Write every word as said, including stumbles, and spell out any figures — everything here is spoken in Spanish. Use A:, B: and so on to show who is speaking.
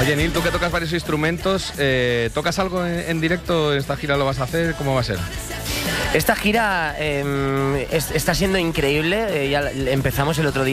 A: Oye, Neil, tú que tocas varios instrumentos, eh, ¿tocas algo en, en directo? ¿Esta gira lo vas a hacer? ¿Cómo va a ser?
B: Esta gira eh, es, está siendo increíble. Eh, ya empezamos el otro día